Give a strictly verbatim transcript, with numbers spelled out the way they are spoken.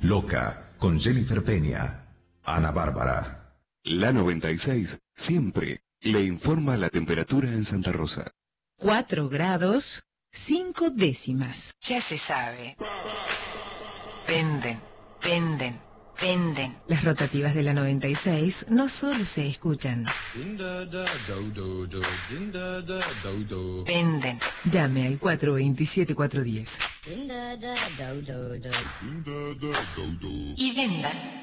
Loca, con Jennifer Peña. Ana Bárbara. La noventa y seis siempre le informa la temperatura en Santa Rosa. Cuatro grados, cinco décimas. Ya se sabe. Penden, penden, penden. Las rotativas de la noventa y seis no solo se escuchan. Penden. Llame al cuatro veintisiete cuatrocientos diez. Y vendan.